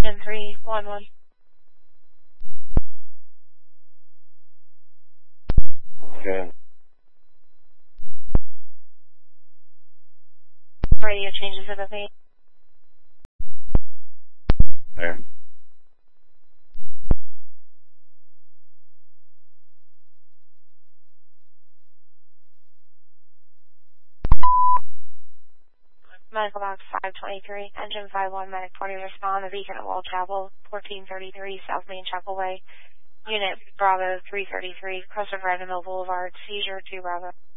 10-3-1-1. Good. Radio changes at the There. Medical box 523, engine 51, medic 20, respond to Beacon at Wall Chapel, 1433 South Main Chapel Way, unit Bravo 333, Crest of Random Boulevard, seizure 2 Bravo.